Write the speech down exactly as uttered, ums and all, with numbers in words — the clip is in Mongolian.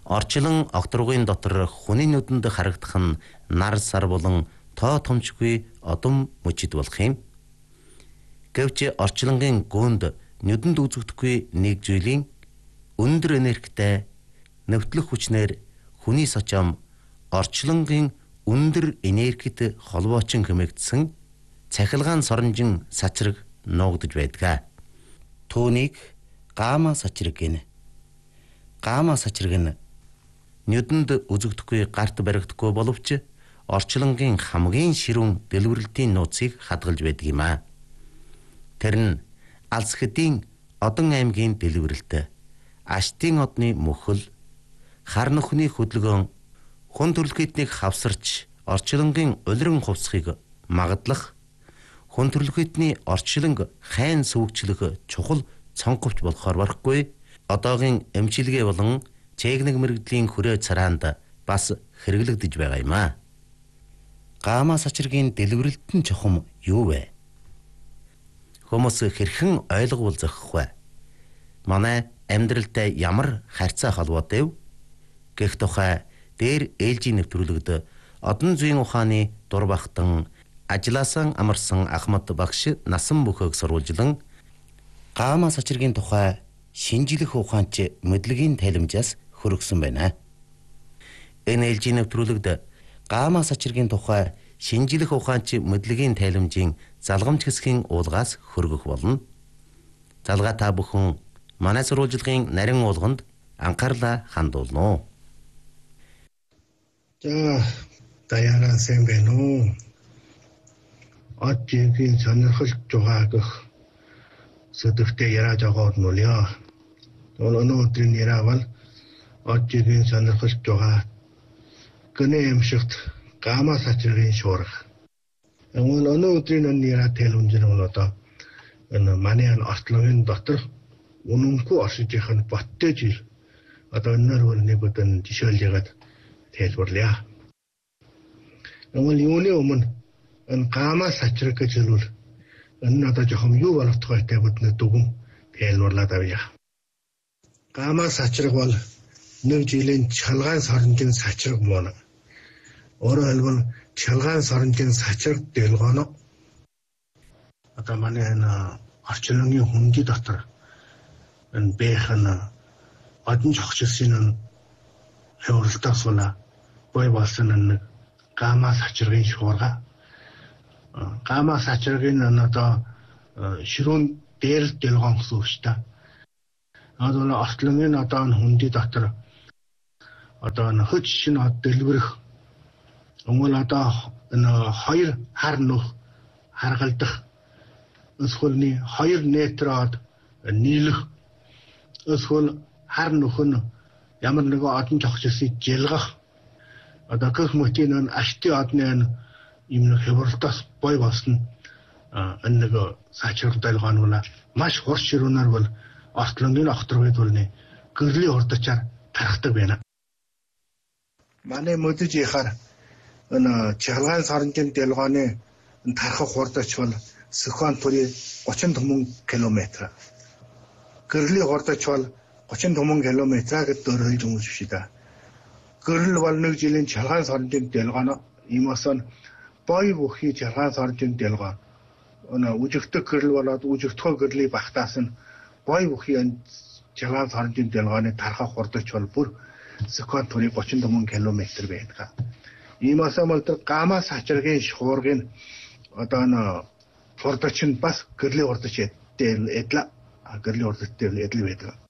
Орчлон огторгын дотор хүний нүдэнд харагдах нь нар сар болон тоо томчгүй одом мөчид болох юм. Гэвч орчлонгийн гүнд нүдэнд үзэгдэхгүй нэг зүйлийн өндөр энергитэй нэвтлэх хүчнээр хүний сочом орчлонгийн өндөр энергид холбоочин хэмээгдсэн цахилгаан соронжин сачраг нуугдж байдаг. Түүнийг гамма сачраг гэнэ. Гамма сачраг нь нүдэнд үзэгдэхгүй гарт баригдахгүй боловч орчлонгийн хамгийн ширүүн дэлгүрэлтийн нууцыг хадгалж байдаг юм а. Тэр нь Алс хэдийн Одон аймгийн дэлгүрэлт, Аштын одны мөхөл, хар нөхний хөдөлгөөн, хүн төрөлхөйтнийг хавсарч орчлонгийн улиран хувцсыг магадлах, хүн төрөлхөйтний орчлонг хайн сүүгчлэх чухал цонговч болохоор барахгүй одоогийн эмчилгээ болон чээгнэг мэрэгдлийн хүрээ цараанд бас хэрэглэгдэж байгаа юм а. Гамма сачиргийн дэлгүрэлтэн чухам юу вэ? Хүмүүс хэрхэн ойлгуул зохих вэ? Манай амьдралтай ямар харьцаа холбоотой вэ? Гэх тухай дээр ээлжийн нэвтрүүлэгт Одон зүйн ухааны дурбахтан ажлаасан амарсан Ахмад багш насан бүхээг сурвалжлан гамма сачиргийн тухай шинжлэх ухаанч мэдлэгийн тайлбарлаас хөргсөн байна. Энэ ээлжийн нэвтрүүлэгт гамма сачиргийн тухай шинжлэх ухаанч мэдлэгийн тайлбарын залгамж хэсгийн уулгаас хөргөх болно. Залгаа та бүхэн манай сурвалжлагын нарийн уулганд анхаарлаа хандуулна. За даяараа сайн байна уу? Одгийн сонирхолтой жугаагах сэдвтэ яриад байгаа нь үлээ. Өнөөдрийн яриа бол одгийн сонирхолтой жугаа гэнэ юмшигт гамма сачиргийн шуурга. Өнөөдрийн яриа тэлэмжин нь одоо энэ манай ортлогын дотор үнэнгүй оршиж их нь боттэж ил одоо өнөр нэг өдөн жишээлгээд тайлбарлая. Тэгвэл юуны өмнө энэ гамма сачраг гэж хэлвэл энэ одоо жоохон юу болох тухайтай бидний дүгм тайлбарлаад авъя. Гамма сачраг бол нэг жилийн чалгаан соронжин сачраг мөн. Өөрөөр хэлбэл чалгаан соронжин сачраг дэлгооно. Одоо манай энэ орчлонгийн хүнди дотор энэ бэхэн одон жогчсын хөврөлтөөсөөлө бой болсон нэг гамма сачиргийн шуурга. Гамма сачиргийн одоо ширүүн дээр дэлгоон гэсэн үг шүү дээ. Одоо орчлонгийн одоо хүнди дотор одоо хөж шин од дэлгэрэх өмөл одоо энэ хоёр хар нүх харгалдах эсвэл хоёр нейтрод нийлэх эсвэл хар нүх нь ямар нэгэн одон жогчсыг жилгах одоо гэх мэтийн ашти одны юм хөврөлтөөс бой болсон энэ нэг сачраг дэлгоонуна маш хурц ширүүнээр бол ортлонгийн огторгойд болны гэрлийн урдчаар тархдаг байна. Манай мөдөж ихаар энэ чалгаан соронжин дэлгооны тархах хурдач бол секунд бүрий гучин түмэн километр. Гэрлийн хурдач бол гучин түмэн километр гэдэг дөөрөж хүмүүс биш дээ. Гэрэл бол нэг жилийн чалгаан соронжин дэлгооно имосон бой бүхий чалгаан соронжин дэлгоон. Өнө үжигдэх гэрэл болоод үжигдэх гэрлийн багтаас нь бой бүхий чалгаан соронжин дэлгооны тархах хурдач бол бүр секунд бүрий гучин түмэн километр байдаг. Имосон бол гамма сачиргийн шуургын одоо н хурдач нь бас гэрлийн хурдач эдэл эдла гэрлийн хурдачтай эдэл байдаг.